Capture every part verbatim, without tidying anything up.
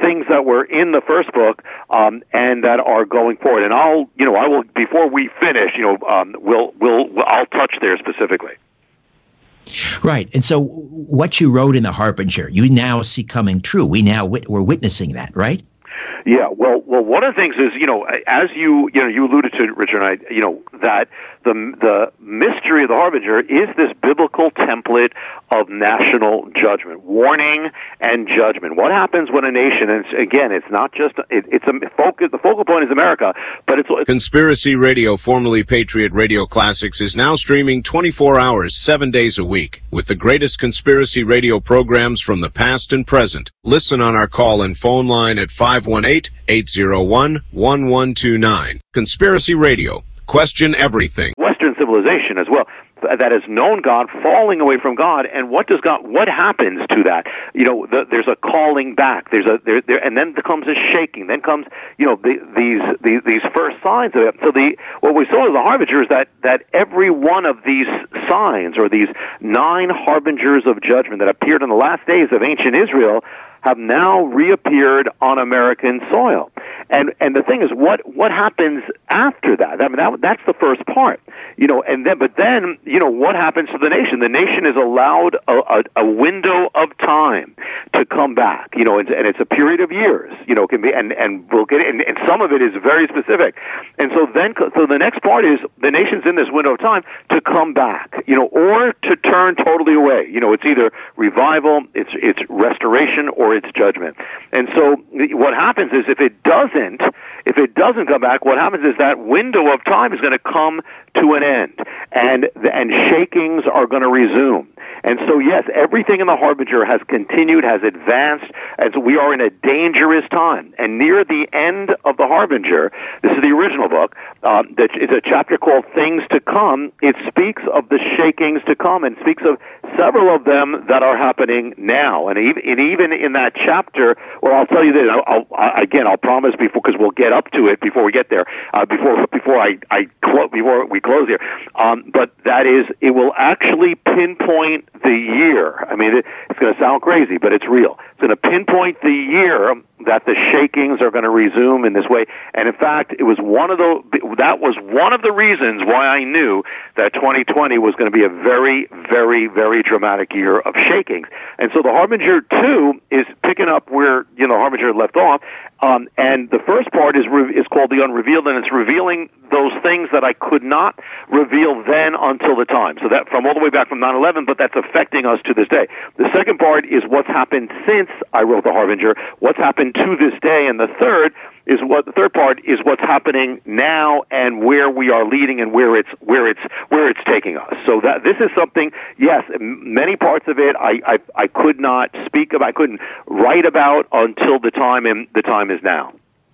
things that were in the first book um, and that are going forward. And I'll, you know, I will before we finish, you know, um, we'll we'll I'll touch there specifically. Right, and so what you wrote in The Harbinger, you now see coming true. We now wit- we're witnessing that, right? Yeah, well, well, one of the things is, you know, as you, you know, you alluded to, Richard, and I, you know, that the the mystery of the Harbinger is this biblical template of national judgment, warning and judgment. What happens when a nation, and it's, again, it's not just, it, it's a focus, the focal point is America, but it's... Conspiracy Radio, formerly Patriot Radio Classics, is now streaming twenty-four hours, seven days a week, with the greatest conspiracy radio programs from the past and present. Listen on our call-in phone line at five one eight, eight zero one, one one two nine. Conspiracy Radio. Question everything. Western civilization as well that has known God, falling away from God, and what does God? What happens to that? You know, the, there's a calling back. There's a there, there, and then there comes a shaking. Then comes, you know, the, these these these first signs of it. So the what we saw as the harbinger is that that every one of these signs, or these nine harbingers of judgment that appeared in the last days of ancient Israel, have now reappeared on American soil. And and the thing is, what what happens after that? I mean, that, that's the first part, you know. And then, but then, you know, what happens to the nation? The nation is allowed a, a, a window of time to come back, you know, and, and it's a period of years, you know, can be, and and we'll get, and, and some of it is very specific. And so then, so the next part is the nation's in this window of time to come back, you know, or to turn totally away. You know, it's either revival, it's it's restoration, or it's judgment. And so what happens is, if it doesn't, if it doesn't come back, what happens is that window of time is going to come to an end, and and shakings are going to resume. And so, yes, everything in the Harbinger has continued, has advanced, as we are in a dangerous time. And near the end of the Harbinger, this is the original book, um, that it's a chapter called Things to Come. It speaks of the shakings to come, and speaks of several of them that are happening now. And even, and even in that chapter, well, I'll tell you this, I'll, I'll, again, I'll promise before, because we'll get up to it before we get there, uh, before before I, I clo- before we close here. Um, but that is, it will actually pinpoint the year. I mean, it, it's going to sound crazy, but it's real. It's going to pinpoint the year that the shakings are going to resume in this way. And in fact, it was one of the that was one of the reasons why I knew that twenty twenty was going to be a very, very, very dramatic year of shakings. And so the Harbinger two is picking up where, you know, Harbinger left off. Um, and the first part is re- is called The Unrevealed, and it's revealing those things that I could not reveal then until the time. So that from all the way back from nine eleven, but that's affecting us to this day. The second part is what's happened since I wrote The Harbinger, what's happened to this day, and the third is what the third part is what's happening now and where we are leading and where it's where it's where it's taking us. So that this is something, yes, many parts of it I I, I could not speak about, I couldn't write about until the time and the time is now.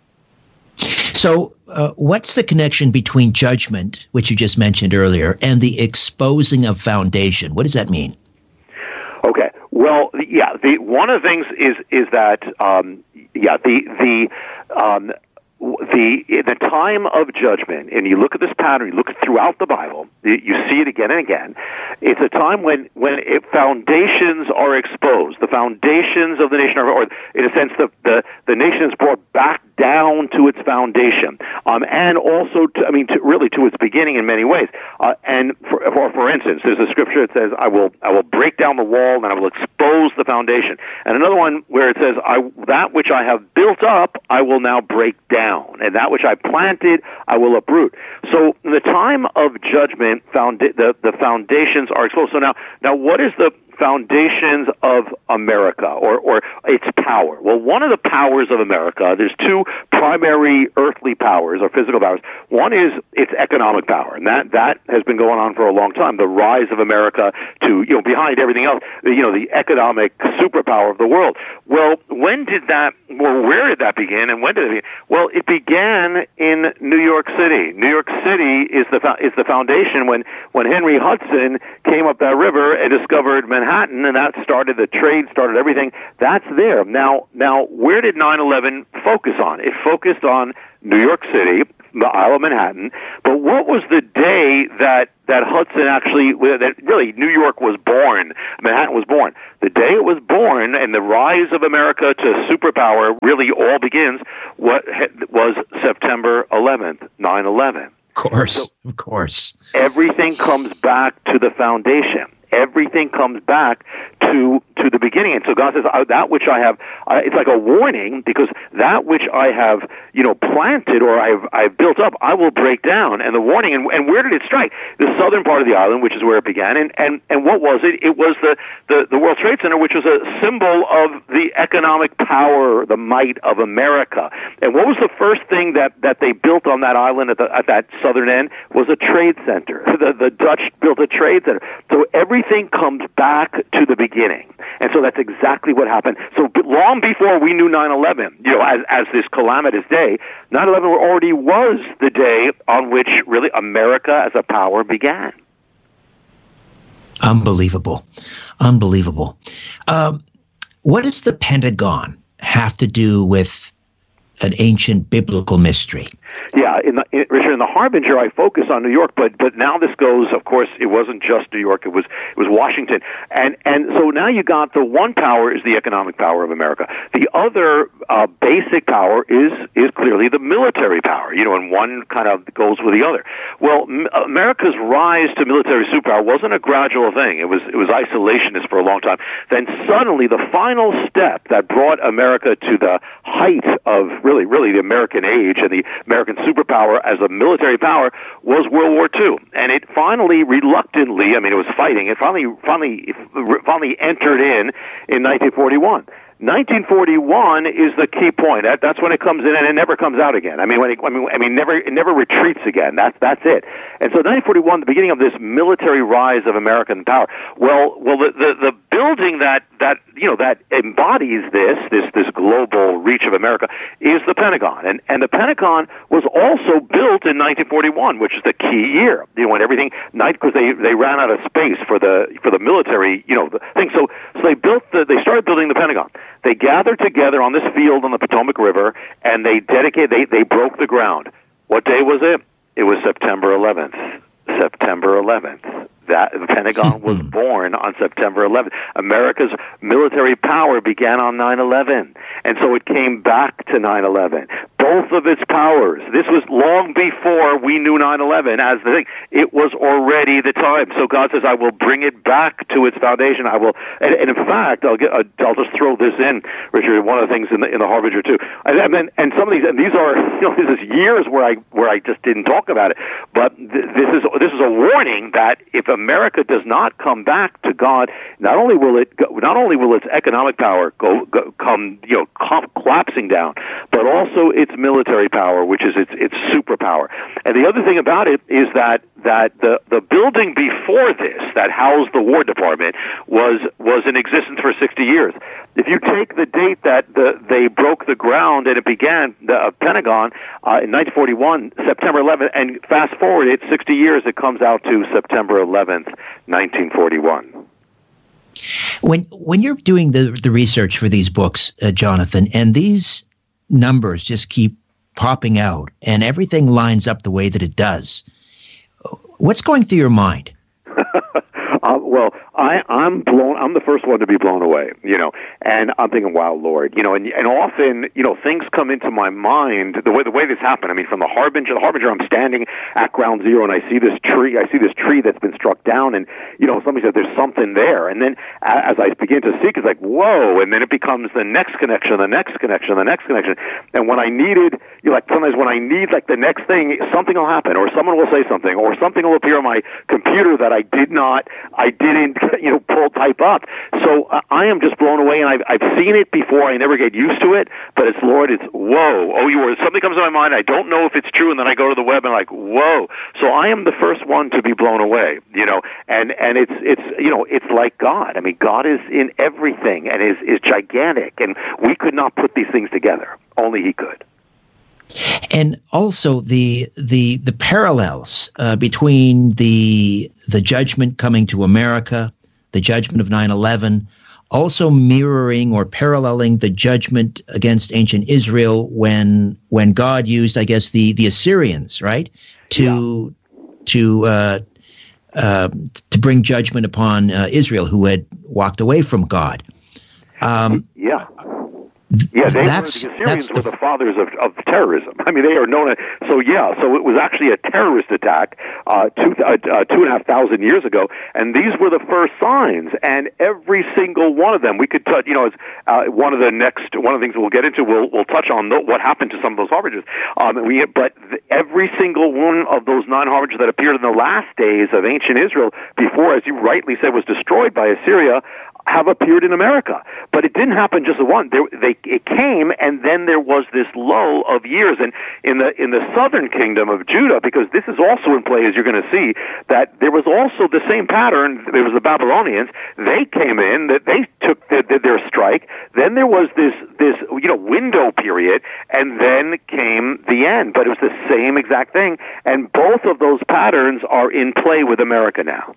So uh, what's the connection between judgment, which you just mentioned earlier, and the exposing of foundation? What does that mean? Okay. Well, yeah. The one of the things is is that um, yeah the the um, the the time of judgment, and you look at this pattern, you look throughout the Bible, you see it again and again. It's a time when when it, foundations are exposed. The foundations of the nation are, or in a sense, the the, the nation is brought back down to its foundation, um, and also, to, I mean, to, really to its beginning in many ways. Uh, and for, for for instance, there's a scripture that says, "I will I will break down the wall and I will expose the foundation." And another one where it says, "I that which I have built up, I will now break down, and that which I planted, I will uproot." So, in the time of judgment, found the the foundations are exposed. So now, now, what is the foundations of America, or, or its power? Well, one of the powers of America, there's two primary earthly powers, or physical powers. One is its economic power, and that, that has been going on for a long time. The rise of America to, you know, behind everything else, you know, the economic superpower of the world. Well, when did that, or where did that begin, and when did it begin? Well, it began in New York City. New York City is the is the foundation when, when Henry Hudson came up that river and discovered Manhattan, and that started the trade, started everything. That's there. Now, now, where did nine eleven focus on? It focused on New York City, the Isle of Manhattan. But what was the day that that Hudson actually, that really New York was born, Manhattan was born? The day it was born and the rise of America to superpower really all begins, what was September eleventh, nine eleven. Of course, so of course. Everything comes back to the foundation. Everything comes back to to the beginning. And so God says, that which I have, uh, it's like a warning, because that which I have, you know, planted or I've I've built up, I will break down. And the warning, and, and where did it strike? The southern part of the island, which is where it began. And, and, and what was it? It was the, the, the World Trade Center, which was a symbol of the economic power, the might of America. And what was the first thing that, that they built on that island at, the, at that southern end? Was a trade center. The, the Dutch built a trade center. So every Everything comes back to the beginning. And so that's exactly what happened. So long before we knew nine eleven, you know, as, as this calamitous day, nine eleven already was the day on which really America as a power began. Unbelievable. Unbelievable. Um, what does the Pentagon have to do with an ancient biblical mystery? Yeah, in the, in, Richard, in the Harbinger, I focus on New York, but but now this goes. Of course, it wasn't just New York; it was it was Washington, and and so now you got the one power is the economic power of America. The other uh, basic power is is clearly the military power. You know, and one kind of goes with the other. Well, m- America's rise to military superpower wasn't a gradual thing. It was it was isolationist for a long time. Then suddenly, the final step that brought America to the height of really really the American age and the American superpower as a military power was World War Two, and it finally, reluctantly, I mean, it was fighting. It finally, finally, finally entered in in nineteen forty-one. nineteen forty-one is the key point. That, that's when it comes in, and it never comes out again. I mean, when it, I mean, I mean, never, it never retreats again. That's that's it. And so, nineteen forty-one, the beginning of this military rise of American power. Well, well, the the, the building that that you know that embodies this this this global reach of America is the Pentagon, and and the Pentagon was also built in nineteen forty-one, which is the key year. You know, when everything night because they they ran out of space for the for the military, you know, the thing. So so they built the they started building the Pentagon. They gathered together on this field on the Potomac River, and they dedicated, they, they broke the ground. What day was it? It was September eleventh. September eleventh. That the Pentagon was born on September eleventh. America's military power began on nine eleven, and so it came back to nine eleven. Both of its powers. This was long before we knew nine eleven as the thing. It was already the time. So God says, "I will bring it back to its foundation. I will." And, and in fact, I'll get. I'll just throw this in, Richard. One of the things in the in the Harbinger too, and, and then and some of these and these are you know this is years where I where I just didn't talk about it, but th- this is this is a warning that if America does not come back to God, not only will it go, not only will its economic power go, go come you know com- collapsing down, but also its military power, which is its its superpower. And the other thing about it is that that the the building before this that housed the War Department was was in existence for sixty years. If you take the date that the, they broke the ground and it began, the uh, Pentagon, uh, in nineteen forty-one, September eleventh, and fast forward it sixty years, it comes out to September eleventh, nineteen forty-one. When when you're doing the, the research for these books, uh, Jonathan, and these numbers just keep popping out and everything lines up the way that it does, what's going through your mind? Uh, well, I, I'm blown. I'm the first one to be blown away, you know. And I'm thinking, "Wow, Lord," you know. And and often, you know, things come into my mind the way the way this happened. I mean, from the Harbinger, the Harbinger, I'm standing at ground zero, and I see this tree. I see this tree that's been struck down, and you know, somebody said there's something there. And then as I begin to seek, it's like, whoa! And then it becomes the next connection, the next connection, the next connection. And when I needed, you know, like sometimes when I need like the next thing, something will happen, or someone will say something, or something will appear on my computer that I did not. I didn't, you know, pull type up. So uh, I am just blown away, and I've, I've seen it before. I never get used to it, but it's, Lord, it's, whoa. Oh, you were, something comes to my mind. I don't know if it's true, and then I go to the web and I'm like, whoa. So I am the first one to be blown away, you know, and, and it's, it's, you know, it's like God. I mean, God is in everything and is, is gigantic, and we could not put these things together. Only He could. And also the the the parallels uh, between the the judgment coming to America, the judgment of nine eleven, also mirroring or paralleling the judgment against ancient Israel when when God used, I guess, the the Assyrians, right, to yeah. to uh, uh, to bring judgment upon uh, Israel, who had walked away from God. Um, yeah. Yeah, they that's, were, the Assyrians the, were the fathers of, of terrorism. I mean, they are known as, so yeah, so it was actually a terrorist attack uh, two, uh, uh, two and a half thousand years ago, and these were the first signs, and every single one of them, we could touch, you know, as, uh, one of the next, one of the things we'll get into, we'll, we'll touch on the, what happened to some of those harbingers. Um, we, but the, every single one of those nine harbingers that appeared in the last days of ancient Israel, before, as you rightly said, was destroyed by Assyria, have appeared in America. But it didn't happen just at once. There, they, it came, and then there was this lull of years. And in the in the southern kingdom of Judah, because this is also in play, as you're going to see, that there was also the same pattern. There was the Babylonians. They came in, that they took the, the, their strike. Then there was this this you know window period, and then came the end. But it was the same exact thing. And both of those patterns are in play with America now.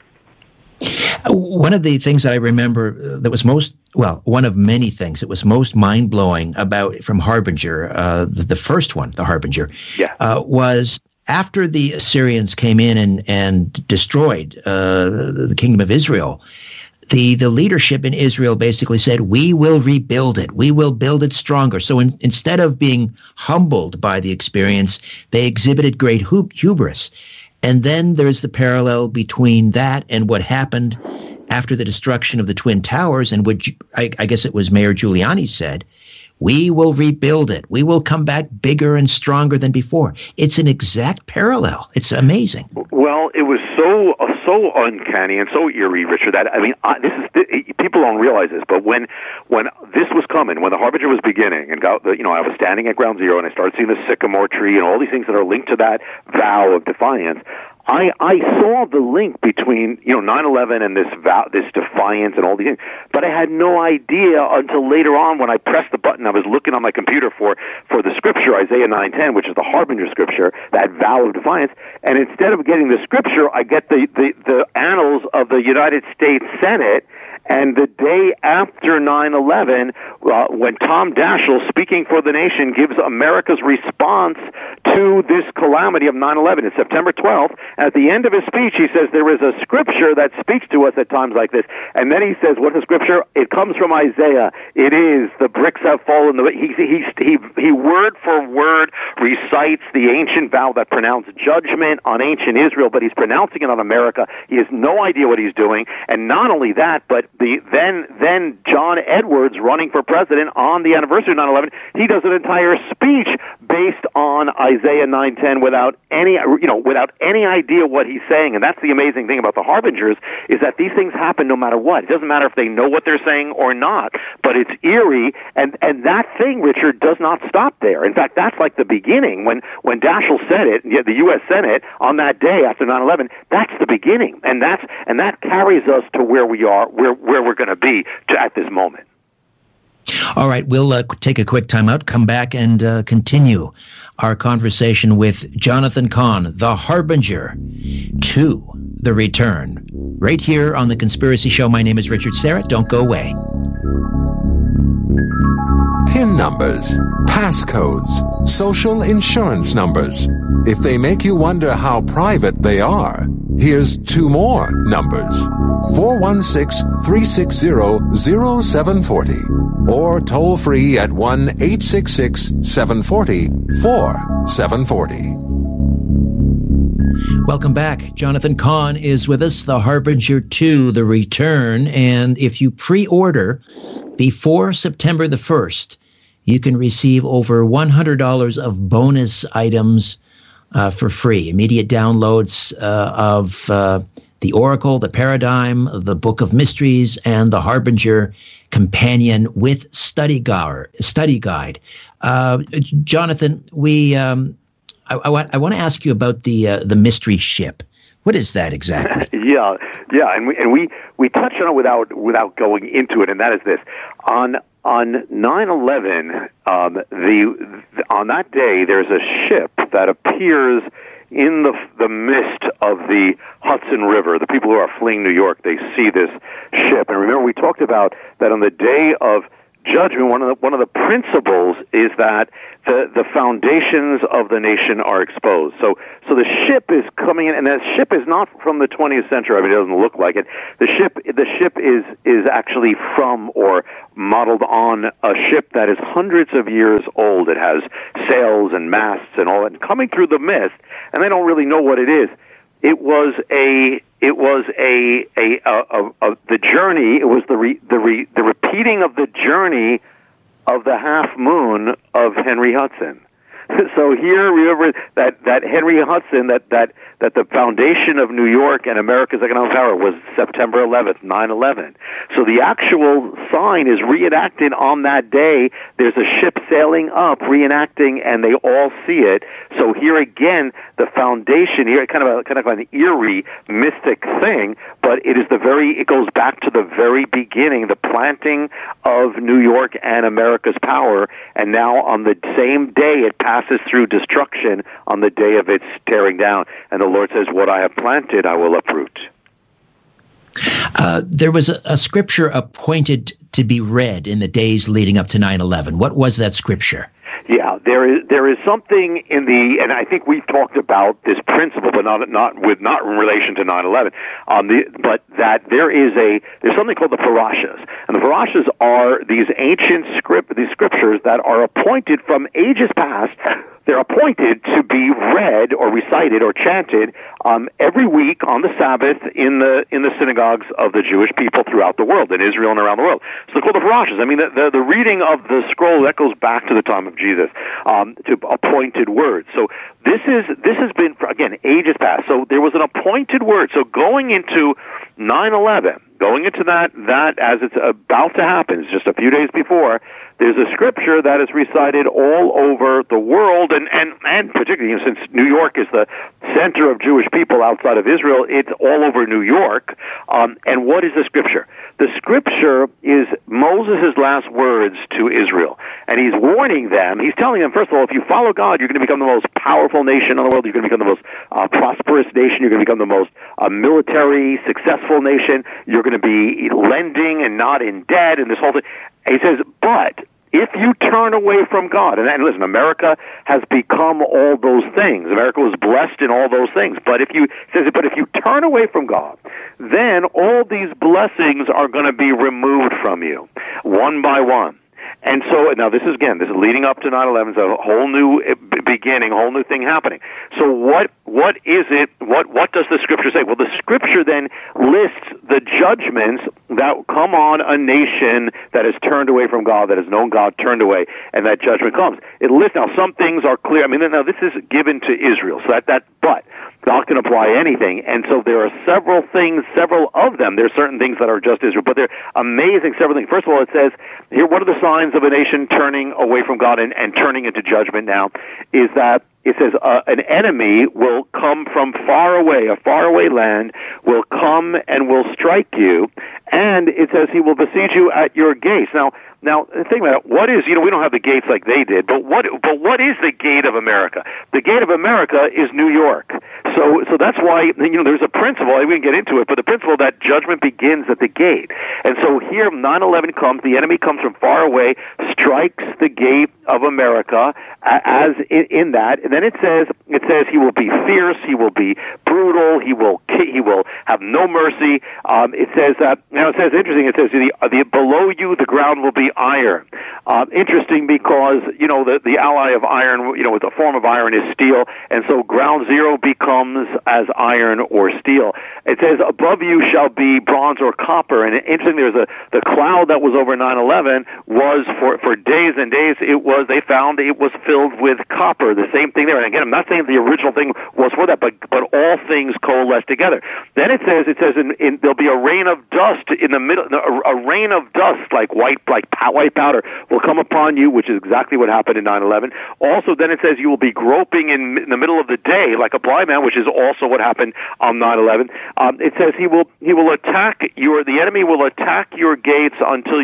One of the things that I remember that was most, well, one of many things that was most mind-blowing about, from Harbinger, uh, the, the first one, the Harbinger, yeah. uh, was after the Assyrians came in and, and destroyed uh, the kingdom of Israel, the, the leadership in Israel basically said, we will rebuild it. We will build it stronger. So in, instead of being humbled by the experience, they exhibited great hub- hubris. And then there's the parallel between that and what happened after the destruction of the Twin Towers, and what I, I guess it was Mayor Giuliani said, we will rebuild it. We will come back bigger and stronger than before. It's an exact parallel. It's amazing. Well, it was so uh, so uncanny and so eerie, Richard, that, I mean, I, this is it, people don't realize this, but when when this was coming, when the Harbinger was beginning, and got, you know, I was standing at Ground Zero, and I started seeing the sycamore tree and all these things that are linked to that vow of defiance, I, I saw the link between, you know, nine eleven and this vow, this defiance and all these things, but I had no idea until later on when I pressed the button. I was looking on my computer for, for the scripture, Isaiah nine ten, which is the Harbinger scripture, that vow of defiance, and instead of getting the scripture, I get the, the, the annals of the United States Senate. And the day after nine eleven, uh, when Tom Daschle, speaking for the nation, gives America's response to this calamity of nine eleven, it's September twelfth, at the end of his speech, he says there is a scripture that speaks to us at times like this. And then he says, what's the scripture? It comes from Isaiah. It is, the bricks have fallen. He, he, he, he word for word recites the ancient vow that pronounced judgment on ancient Israel, but he's pronouncing it on America. He has no idea what he's doing. And not only that, but The, then then John Edwards, running for president on the anniversary of nine eleven, he does an entire speech based on Isaiah nine ten without any you know without any idea what he's saying. And that's the amazing thing about the Harbingers, is that these things happen no matter what. It doesn't matter if they know what they're saying or not, but it's eerie, and and that thing, Richard, does not stop there. In fact, that's like the beginning. When when Daschle said it, the U S Senate, on that day after nine eleven, that's the beginning, and that's and that carries us to where we are, where where we're going to be to, at this moment. All right, we'll uh, take a quick time out, come back, and uh, continue our conversation with Jonathan Cahn, the Harbinger, to the return, right here on The Conspiracy Show. My name is Richard Serra. Don't go away. PIN numbers, passcodes, social insurance numbers. If they make you wonder how private they are, here's two more numbers. four one six, three six zero, zero seven four zero or toll free at one eight six six, seven four zero, four seven four zero. Welcome back. Jonathan Cahn is with us, the Harbinger two, the return. And if you pre-order before September the first, you can receive over one hundred dollars of bonus items uh, for free. Immediate downloads uh, of uh, the Oracle, the Paradigm, the Book of Mysteries, and the Harbinger Companion with study guide. Study guide. Uh, Jonathan, we um, I, I want I want to ask you about the uh, the mystery ship. What is that exactly? yeah, yeah, and we and we, we touched on it without without going into it, and that is this: on on nine eleven, um, the on that day, there's a ship that appears in the the mist of the Hudson River. The people who are fleeing New York, they see this ship. And remember, we talked about that on the day of judgment. One of the one of the principles is that the the foundations of the nation are exposed. So so the ship is coming in, and that ship is not from the twentieth century. I mean, it doesn't look like it. The ship the ship is is actually from or modeled on a ship that is hundreds of years old. It has sails and masts and all that, and coming through the mist, and they don't really know what it is. It was a it was a a, a, a, a the journey. It was the re, the re, the repeating of the journey of the half moon of Henry Hudson. So here, remember that, that Henry Hudson, that, that, that the foundation of New York and America's economic power was September eleventh, nine eleven. So the actual sign is reenacted on that day. There's a ship sailing up, reenacting, and they all see it. So here again, the foundation here, kind of a, kind of an eerie, mystic thing, but it is the very, it goes back to the very beginning, the planting of New York and America's power, and now on the same day it passes through destruction on the day of its tearing down. And the Lord says, what I have planted, I will uproot. Uh, there was a, a scripture appointed to be read in the days leading up to nine eleven. What was that scripture? Yeah, there is there is something in the, and I think we've talked about this principle, but not not with not in relation to nine eleven. Um, the, but that there is a there's something called the parashas, and the parashas are these ancient script these scriptures that are appointed from ages past. They're appointed to be read or recited or chanted um, every week on the Sabbath in the in the synagogues of the Jewish people throughout the world, in Israel and around the world. So they're called the parashas. I mean, the, the, the reading of the scroll, that goes back to the time of Jesus, um, to appointed words. So this is this has been, again, ages past. So there was an appointed word. So going into nine eleven, going into that, that as it's about to happen, just a few days before, there's a scripture that is recited all over the world, and, and, and particularly, you know, since New York is the center of Jewish people outside of Israel, it's all over New York. Um, and what is the scripture? The scripture is Moses' last words to Israel. And he's warning them, he's telling them, first of all, if you follow God, you're going to become the most powerful nation in the world, you're going to become the most uh, prosperous nation, you're going to become the most uh, military, successful nation, you're going to be lending and not in debt, and this whole thing. And he says, but if you turn away from God, and, and listen, America has become all those things. America was blessed in all those things. But if you says, but if you turn away from God, then all these blessings are going to be removed from you, one by one. And so, now this is, again, this is leading up to nine eleven, so a whole new beginning, a whole new thing happening. So what, what is it, what, what does the scripture say? Well, the scripture then lists the judgments that come on a nation that has turned away from God, that has known God, turned away, and that judgment comes. It lists, now some things are clear, I mean, now this is given to Israel, so that, that, but, God can apply anything, and so there are several things, several of them, there are certain things that are just Israel, but they're amazing, several things. First of all, it says, here, what are the signs of a nation turning away from God and, and turning into judgment now, is that it says uh, an enemy will come from far away, a faraway land, will come and will strike you, and it says he will besiege you at your gates. Now, now think about it. What is, you know, we don't have the gates like they did, but what, but what is the gate of America? The gate of America is New York. So, so that's why, you know, there's a principle, we can get into it, but the principle that judgment begins at the gate. And so here, nine eleven comes, the enemy comes from far away, strikes the gate of America as in, in that, and then it says, it says he will be fierce, he will be brutal, he will, he will have no mercy. Um, it says that, now it says, interesting, it says, the, the below you, the ground will be iron. Uh, interesting because, you know, the, the ally of iron, you know, the form of iron is steel, and so ground zero becomes as iron or steel. It says, above you shall be bronze or copper, and interesting, there's a, the cloud that was over nine eleven was for, for days and days, it was, they found it was filled with copper, the same thing there. And again, I'm not saying the original thing was for that, but, but all things coalesce together. Then it says, it says, in, in, there'll be a rain of dust in the middle, a, a rain of dust like white, like white powder will come upon you, which is exactly what happened in nine eleven. Also, then it says you will be groping in, in the middle of the day like a blind man, which is also what happened on nine eleven. Um, it says he will he will attack your the enemy will attack your gates until your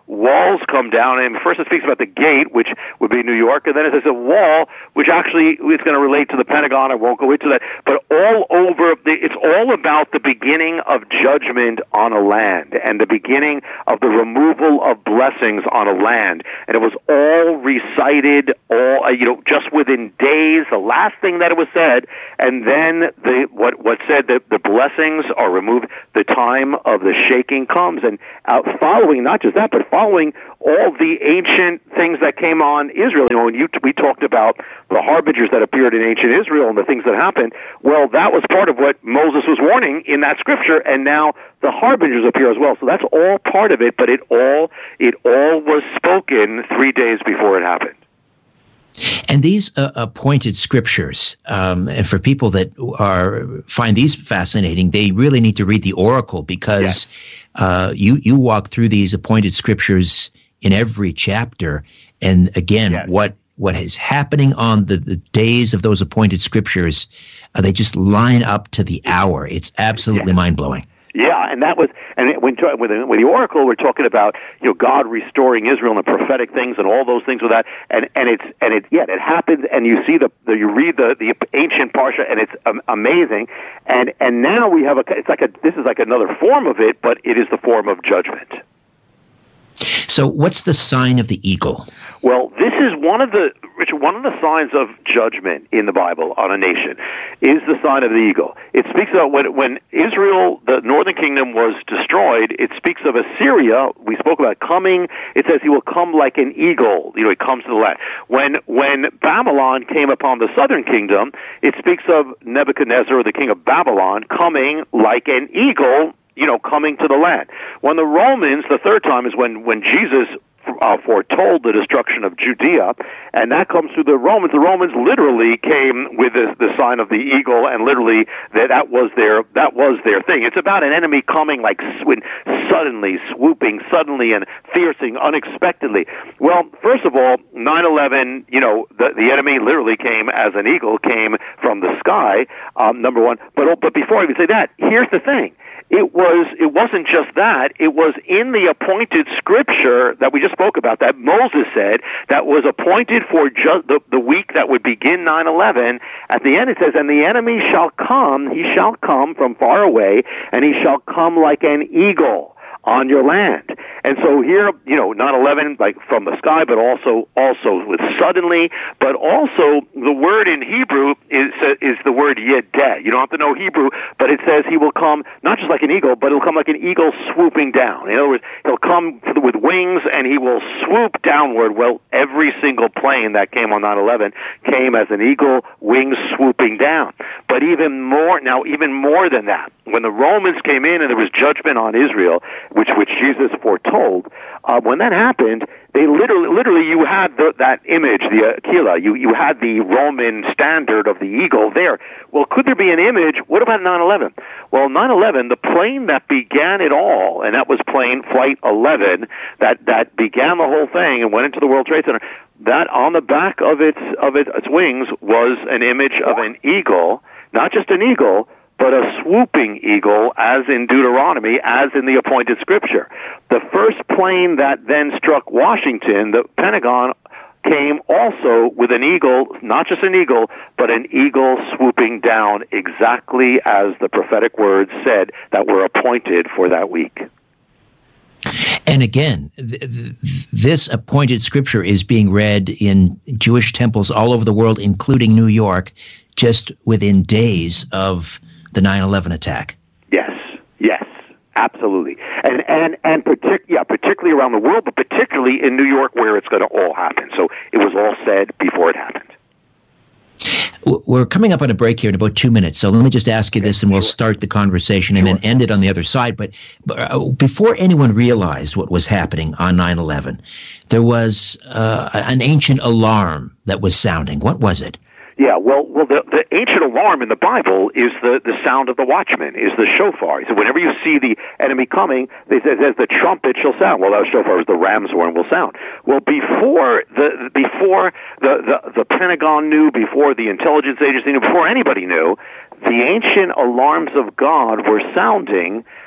walls come down, and first it speaks about the gate, which would be New York, and then it says a wall, which actually is going to relate to the Pentagon. I won't go into that, but all over, the, it's all about the beginning of judgment on a land and the beginning of the removal of blessings on a land, and it was all recited, all you know, just within days. The last thing that it was said, and then the what what said that the blessings are removed. The time of the shaking comes, and uh, following not just that, but following all the ancient things that came on Israel. You know, when you we talked about the harbingers that appeared in ancient Israel and the things that happened. Well, that was part of what Moses was warning in that scripture, and now the harbingers appear as well. So that's all part of it, but it all it all was spoken three days before it happened. And these uh, appointed scriptures, um, and for people that are find these fascinating, they really need to read the Oracle, because yes. uh, you you walk through these appointed scriptures in every chapter, and again, yes. what what is happening on the, the days of those appointed scriptures, uh, they just line up to the hour. It's absolutely yes. mind blowing. Yeah, and that was, and when with the, with the Oracle, we're talking about, you know, God restoring Israel and the prophetic things and all those things with that, and and it's and it yeah it happens, and you see the, the you read the the ancient parsha, and it's um, amazing, and and now we have a it's like a this is like another form of it, but it is the form of judgment. So, what's the sign of the eagle? Well, this is one of the Richard, one of the signs of judgment in the Bible on a nation is the sign of the eagle. It speaks about when when Israel, the northern kingdom, was destroyed. It speaks of Assyria. We spoke about coming. It says he will come like an eagle. You know, he comes to the land. When when Babylon came upon the southern kingdom, it speaks of Nebuchadnezzar, the king of Babylon, coming like an eagle. You know, coming to the land. When the Romans, the third time is when, when Jesus uh, foretold the destruction of Judea, and that comes through the Romans. The Romans literally came with the, the sign of the eagle, and literally that, that was their that was their thing. It's about an enemy coming like sw- suddenly, swooping suddenly and fiercing unexpectedly. Well, first of all, nine eleven, you know, the, the enemy literally came as an eagle, came from the sky, um, number one. But but before I even say that, here's the thing. It was. It wasn't just that. It was in the appointed scripture that we just spoke about, that Moses said, that was appointed for just the, the week that would begin nine eleven. At the end it says, and the enemy shall come, he shall come from far away, and he shall come like an eagle on your land. And so here, you know, nine eleven, like from the sky, but also also with suddenly, but also the word in Hebrew is is the word yedeh. You don't have to know Hebrew, but it says he will come not just like an eagle, but he'll come like an eagle swooping down. In other words, he'll come with wings and he will swoop downward. Well, every single plane that came on nine eleven came as an eagle, wings swooping down. But even more, now even more than that, when the Romans came in and there was judgment on Israel, which which Jesus foretold, uh, when that happened, they literally, literally, you had the, that image, the Aquila, you you had the Roman standard of the eagle there. Well, could there be an image? What about nine eleven? Well, nine eleven, the plane that began it all, and that was plane Flight eleven, that that began the whole thing and went into the World Trade Center. That on the back of its of its, its wings was an image of an eagle, not just an eagle, but a swooping eagle, as in Deuteronomy, as in the appointed scripture. The first plane that then struck Washington, the Pentagon, came also with an eagle, not just an eagle, but an eagle swooping down exactly as the prophetic words said that were appointed for that week. And again, th- th- this appointed scripture is being read in Jewish temples all over the world, including New York, just within days of the nine eleven attack. Yes, yes, absolutely. And and and partic- yeah, particularly around the world, but particularly in New York where it's going to all happen. So it was all said before it happened. We're coming up on a break here in about two minutes, so let me just ask you this, and we'll start the conversation and then end it on the other side. But, but before anyone realized what was happening on nine eleven, there was uh, an ancient alarm that was sounding. What was it? Yeah, well, well, the, the ancient alarm in the Bible is the, the sound of the watchman, is the shofar. So whenever you see the enemy coming, it says the trumpet shall sound. Well, that shofar is the ram's horn will sound. Well, before the before the, the, the Pentagon knew, before the intelligence agency knew, before anybody knew, the ancient alarms of God were sounding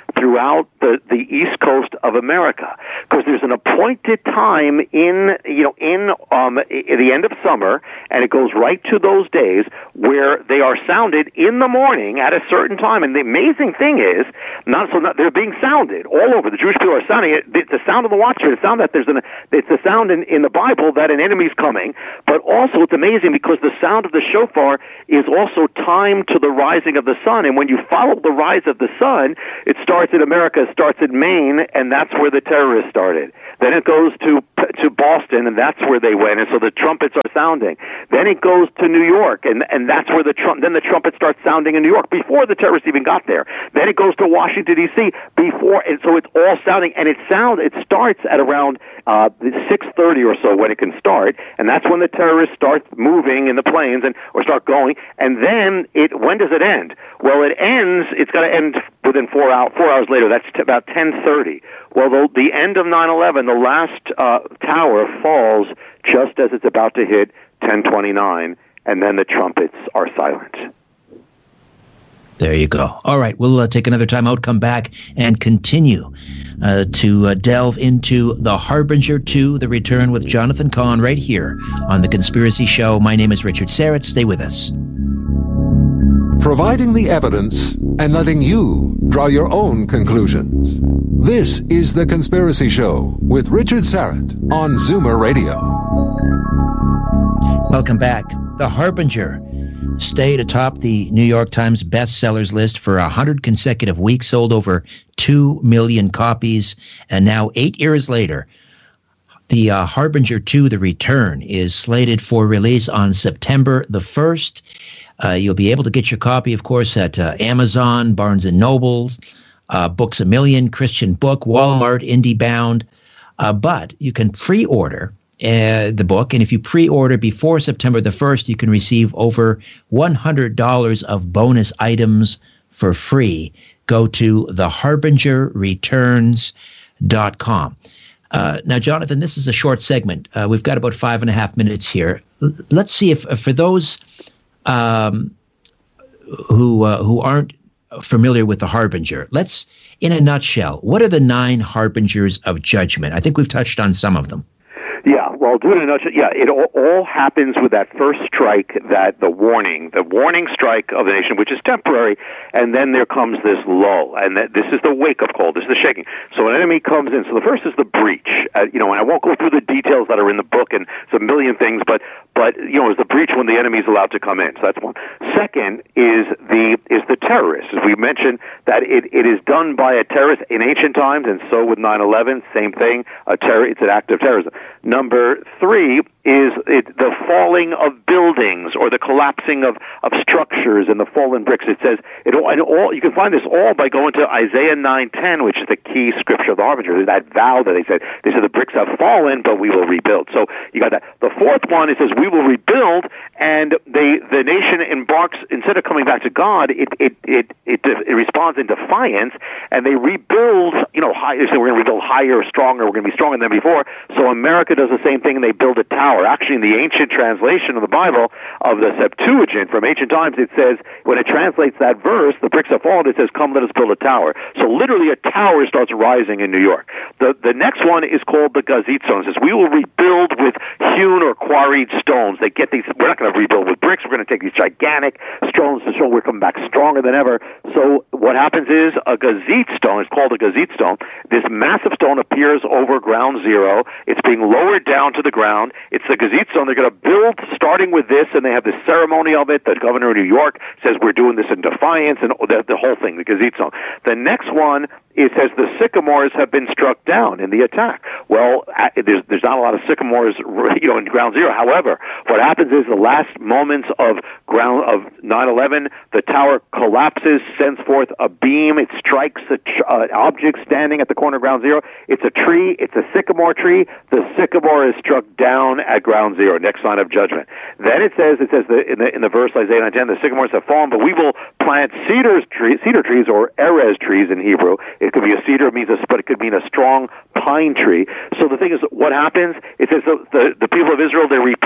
throughout the, the East Coast of America, because there's an appointed time in, you know, in um, at the end of summer, and it goes right to those days where they are sounded in the morning at a certain time. And the amazing thing is, not so not, they're being sounded all over. The Jewish people are sounding it. It's the sound of the watchman. It's the sound that there's an. It's the sound in, in the Bible that an enemy's coming. But also, it's amazing because the sound of the shofar is also timed to the rising of the sun. And when you follow the rise of the sun, it starts in America, it starts in Maine, and that's where the terrorists started. Then it goes to to Boston, and that's where they went. And so the trumpets are sounding. Then it goes to New York, and and that's where the trump. Then the trumpet starts sounding in New York before the terrorists even got there. Then it goes to Washington D C before, and so it's all sounding. And it sound it starts at around uh, six thirty or so when it can start, and that's when the terrorists start moving in the planes and or start going. And then it when does it end? Well, it ends. It's got to end within four hours. Four hours later, that's t- about ten thirty. Well, the, the end of nine eleven, the last uh, tower falls just as it's about to hit ten twenty-nine, and then the trumpets are silent. There you go. All right, we'll uh, take another time out, come back, and continue uh, to uh, delve into The Harbinger two, The Return with Jonathan Cahn right here on The Conspiracy Show. My name is Richard Syrett. Stay with us. Providing the evidence and letting you draw your own conclusions. This is The Conspiracy Show with Richard Syrett on Zoomer Radio. Welcome back. The Harbinger stayed atop the New York Times bestsellers list for one hundred consecutive weeks, sold over two million copies, and now eight years later, the uh, Harbinger two, The Return, is slated for release on September the first. Uh, you'll be able to get your copy, of course, at uh, Amazon, Barnes and Noble, uh, Books A Million, Christian Book, Walmart, IndieBound. Uh, but you can pre-order uh, the book, and if you pre-order before September the first, you can receive over one hundred dollars of bonus items for free. Go to the harbinger returns dot com. Uh, now, Jonathan, this is a short segment. Uh, we've got about five and a half minutes here. L- let's see if, uh, for those um, who uh, who aren't familiar with the Harbinger, let's, in a nutshell, what are the nine harbingers of judgment? I think we've touched on some of them. Yeah, well, do it in a nutshell. Yeah, it all, all happens with that first strike, that the warning, the warning strike of the nation, which is temporary, and then there comes this lull, and that this is the wake-up call. This is the shaking. So an enemy comes in. So the first is the breach. Uh, you know, and I won't go through the details that are in the book, and it's a million things, but but you know, it's the breach when the enemy is allowed to come in. So that's one. Second is the is the terrorist. As we mentioned, that it, it is done by a terrorist in ancient times, and so with nine eleven, same thing. A terror, it's an act of terrorism. Number three is it, the falling of buildings or the collapsing of, of structures and the fallen bricks. It says it all, and all. You can find this all by going to Isaiah nine ten, which is the key scripture of the Harbinger. That vow that they said, they said the bricks have fallen, but we will rebuild. So you got that. The fourth one, it says we will rebuild, and they the nation embarks, instead of coming back to God, it it it it, it responds in defiance, and they rebuild. You know, high, they say we're going to rebuild higher, stronger. We're going to be stronger than before. So America does the same thing, and they build a tower. Actually, in the ancient translation of the Bible, of the Septuagint from ancient times, it says, when it translates that verse, the bricks have fallen, it says, come, let us build a tower. So literally a tower starts rising in New York. The the next one is called the Gazit Stone. It says, we will rebuild with hewn or quarried stones. They get these, we're not going to rebuild with bricks, we're going to take these gigantic stones to show we're coming back stronger than ever. So what happens is a Gazit Stone, it's called a Gazit Stone, this massive stone appears over ground zero. It's being lowered down to the ground. It's the Gazit Stone. They're going to build starting with this, and they have this ceremony of it. The governor of New York says we're doing this in defiance, and the, the whole thing, the Gazit Stone. The next one, it says the sycamores have been struck down in the attack. Well, there's there's not a lot of sycamores, you know, in ground zero. However, what happens is the last moments of ground of nine eleven, the tower collapses, sends forth a beam. It strikes an uh, object standing at the corner of ground zero. It's a tree. It's a sycamore tree. The sycamore is struck down at ground zero. Next sign of judgment. Then it says it says the, in the in the verse Isaiah nine ten, the sycamores have fallen, but we will plant cedars tree, cedar trees or erez trees in Hebrew. It could be a cedar, it means a, but it could mean a strong pine tree. So the thing is, what happens? It says the, the, the people of Israel, they repeat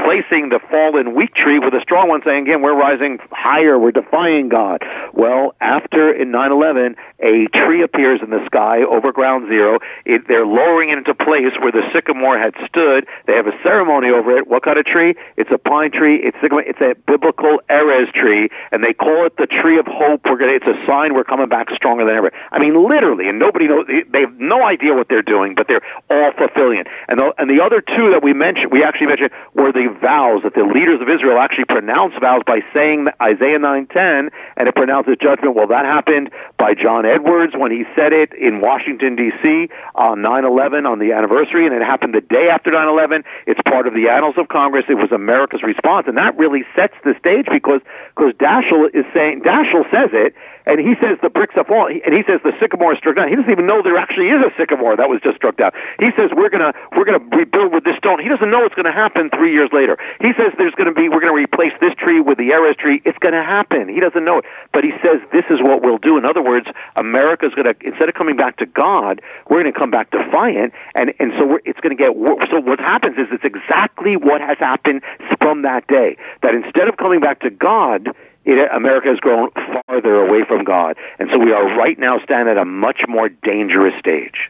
replacing the fallen weak tree with a strong one, saying, again, we're rising higher, we're defying God. Well, after in nine eleven, a tree appears in the sky over ground zero. It, they're lowering it into place where the sycamore had stood. They have a ceremony over it. What kind of tree? It's a pine tree. It's sycamore. It's a biblical Erez tree, and they call it the tree of hope. We're gonna, it's a sign we're coming back stronger than ever. I mean, literally, and nobody knows. They have no idea what they're doing, but they're all fulfilling it. And the, and the other two that we mentioned, we actually mentioned, were the vows that the leaders of Israel actually pronounced vows by saying Isaiah nine ten, and it pronounces judgment. Well, that happened by John Edwards when he said it in Washington, D C on nine eleven on the anniversary, and it happened the day after nine eleven. It's part of the annals of Congress. It was America's response, and that really sets the stage because because Daschle is saying, Daschle says it, and he says the bricks have fallen, and he says the sycamore is struck down. He doesn't even know there actually is a sycamore that was just struck down. He says we're gonna we're gonna rebuild with this stone. He doesn't know it's going to happen three years later. He says there's going to be we're going to replace this tree with the Erez tree. It's going to happen. He doesn't know it, but he says this is what we'll do. In other words, America's going to, instead of coming back to God, we're going to come back defiant, and and so we're, it's going to get worse. So what happens is it's exactly what has happened from that day. That instead of coming back to God, It, America has grown farther away from God, and so we are right now standing at a much more dangerous stage.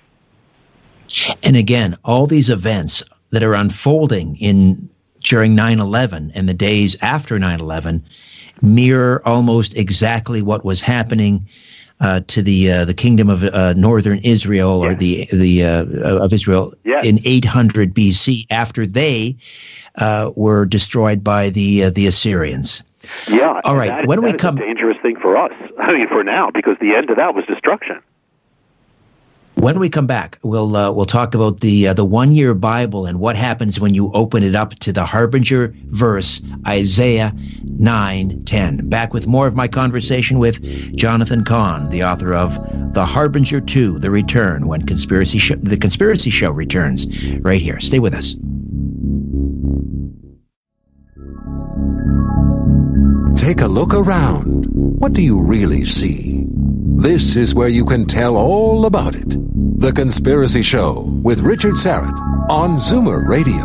And again, all these events that are unfolding in during nine eleven and the days after nine eleven mirror almost exactly what was happening uh, to the uh, the kingdom of uh, northern Israel, or yes. the the uh, of Israel yes. in eight hundred B C, after they uh, were destroyed by the uh, the Assyrians. Yeah. All right. That, when that we is come, a dangerous thing for us. I mean, for now, because the end of that was destruction. When we come back, we'll uh, we'll talk about the uh, the one year Bible and what happens when you open it up to the Harbinger verse, Isaiah nine ten. Back with more of my conversation with Jonathan Cahn, the author of The Harbinger two: The Return, when conspiracy Sh- the Conspiracy Show returns. Right here. Stay with us. Take a look around. What do you really see? This is where you can tell all about it. The Conspiracy Show with Richard Syrett on Zoomer Radio.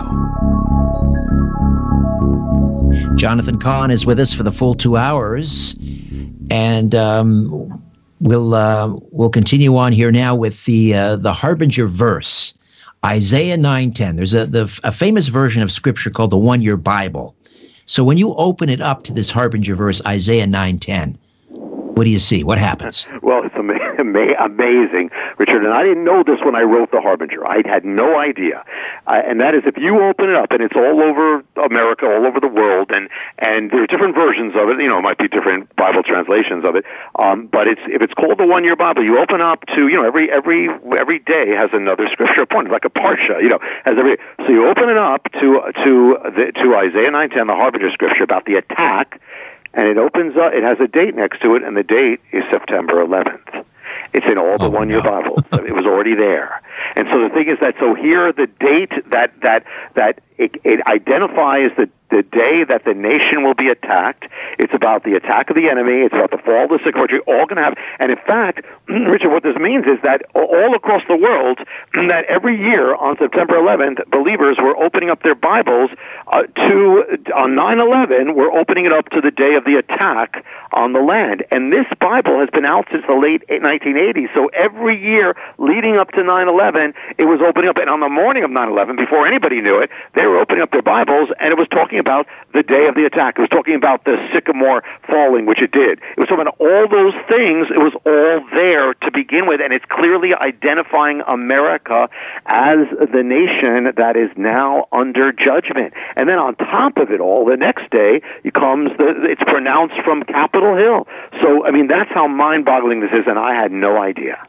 Jonathan Cahn is with us for the full two hours, and um, we'll uh, we'll continue on here now with the uh, the Harbinger verse, Isaiah nine ten. There's a the, a famous version of Scripture called the One Year Bible. So when you open it up to this Harbinger verse, Isaiah nine ten, what do you see? What happens? Well, it's ama- ama- amazing, Richard. And I didn't know this when I wrote The Harbinger. I had no idea. Uh, and that is, if you open it up, and it's all over America, all over the world, and, and there are different versions of it. You know, it might be different Bible translations of it. Um, but it's if it's called the One Year Bible, you open up to, you know, every every every day has another scripture point, like a parsha. You know, has every so you open it up to to the, to Isaiah nine ten, the Harbinger scripture about the attack. And it opens up, it has a date next to it, and the date is September eleventh. It's in all the oh, one-year no. Bibles. It was already there. And so the thing is that, so here the date that, that, that it, it identifies the, the day that the nation will be attacked. It's about the attack of the enemy. It's about the fall of the sycamore tree. All going to happen. And in fact, Richard, what this means is that all across the world, that every year on September eleventh, believers were opening up their Bibles uh, to, on nine eleven, we're opening it up to the day of the attack on the land. And this Bible has been out since the late nineteen eighties. So every year leading up to nine eleven, it was opening up. And on the morning of nine eleven, before anybody knew it, they were opening up their Bibles, and it was talking about the day of the attack. It was talking about the sycamore falling, which it did. It was talking about all those things. It was all there to begin with, and it's clearly identifying America as the nation that is now under judgment. And then on top of it all, the next day it comes the, it's pronounced from Capitol Hill. So, I mean, that's how mind-boggling this is, and I had no idea.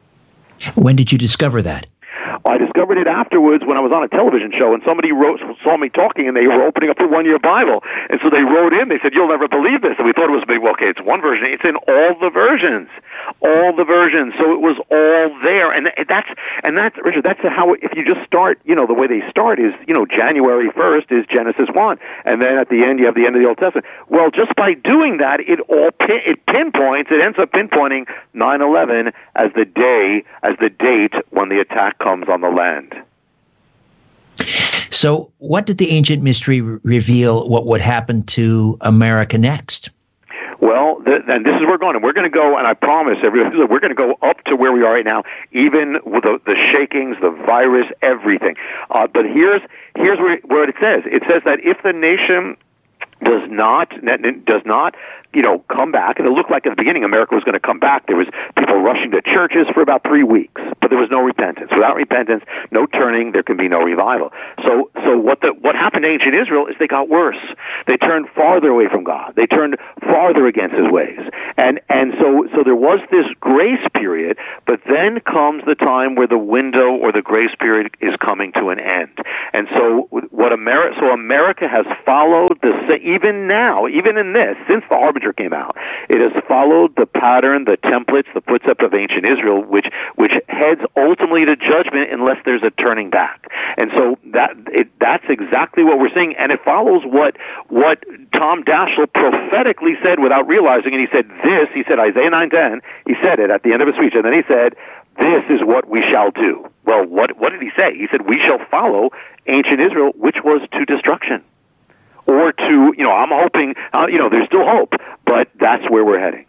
When did you discover that? I discovered it afterwards when I was on a television show, and somebody wrote, saw me talking, and they were opening up the one-year Bible. And so they wrote in, they said, "You'll never believe this." And we thought it was maybe, well, okay, it's one version. It's in all the versions. All the versions. So it was all there. And that's, and that's, Richard, that's how, if you just start, you know, the way they start is, you know, January first is Genesis one. And then at the end, you have the end of the Old Testament. Well, just by doing that, it all, pin, it pinpoints, it ends up pinpointing nine eleven as the day, as the date when the attack comes on the land. So what did the ancient mystery re- reveal what would happen to America next? Well, th- and this is where we're going. And we're going to go, and I promise everyone, we're going to go up to where we are right now, even with the, the shakings, the virus, everything. Uh, but here's here's where, where it says. It says that if the nation does not does not you know come back, and it looked like at the beginning America was going to come back. There was people rushing to churches for about three weeks, but there was no repentance. Without repentance, no turning, there can be no revival. So so what the what happened to ancient Israel is they got worse. They turned farther away from God. They turned farther against His ways, and and so so there was this grace period, but then comes the time where the window or the grace period is coming to an end. And so what America so America has followed the even now, even in this, since the Harbinger came out, it has followed the pattern, the templates, the footsteps of ancient Israel, which which heads ultimately to judgment unless there's a turning back. And so that it, that's exactly what we're seeing, and it follows what what Tom Daschle prophetically said without realizing it. He said this. He said Isaiah nine ten. He said it at the end of his speech, and then he said, "This is what we shall do." Well, what what did he say? He said, "We shall follow ancient Israel, which was to destruction." Or to, you know, I'm hoping, uh, you know, there's still hope, but that's where we're heading.